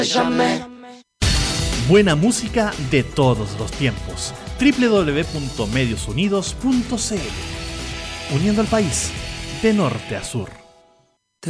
Buena música de todos los tiempos. www.mediosunidos.cl, uniendo al país de norte a sur.